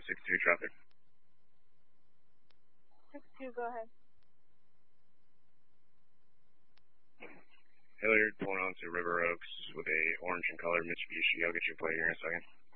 62 traffic. 62, go ahead. Hilliard pulling onto River Oaks with a orange in color Mitsubishi. I'll get your plate here in a second.